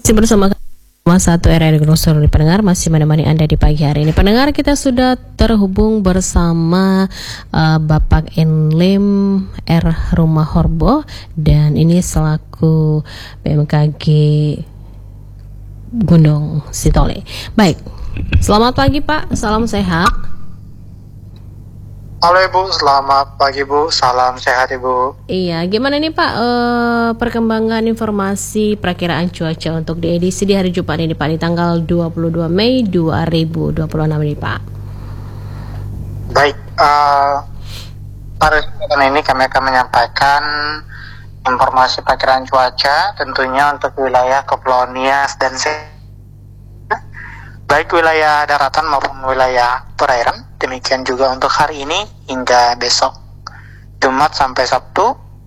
Masih bersama satu era di seluruh pendengar, masih menemani Anda di pagi hari ini. Pendengar, kita sudah terhubung bersama Bapak Enlim R. Rumah Horbo, dan ini selaku BMKG Gunung Sitole. Baik, selamat pagi Pak, salam sehat. Halo Ibu, selamat pagi Bu, salam sehat Ibu. Iya, gimana nih Pak perkembangan informasi perakiraan cuaca untuk di edisi di hari Jumat ini Pak, di tanggal 22 Mei 2026 ini Pak? Baik, pada kesempatan ini kami akan menyampaikan informasi perakiraan cuaca tentunya untuk wilayah Kepulauan Nias dan baik wilayah daratan maupun wilayah perairan. Demikian juga untuk hari ini hingga besok Jumat sampai Sabtu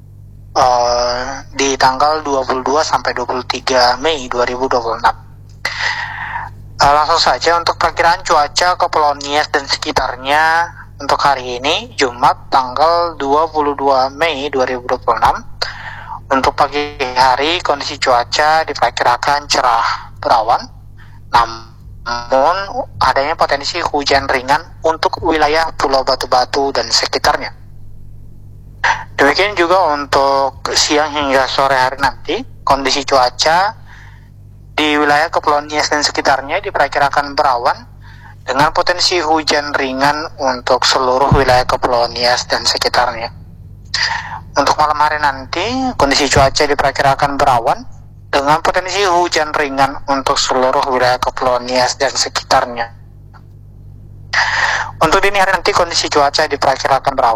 di tanggal 22 sampai 23 Mei 2026. Langsung saja untuk perkiraan cuaca Kepulauan Nias dan sekitarnya untuk hari ini Jumat tanggal 22 Mei 2026. Untuk pagi hari kondisi cuaca diperkirakan cerah berawan, namun adanya potensi hujan ringan untuk wilayah Pulau Batu-Batu dan sekitarnya. Demikian juga untuk siang hingga sore hari nanti, kondisi cuaca di wilayah Kepulauan Nias dan sekitarnya diperkirakan berawan dengan potensi hujan ringan untuk seluruh wilayah Kepulauan Nias dan sekitarnya. Untuk malam hari nanti, kondisi cuaca diperkirakan berawan dengan potensi hujan ringan untuk seluruh wilayah Kepulauan Nias dan sekitarnya. Untuk dini hari nanti kondisi cuaca diperkirakan berawan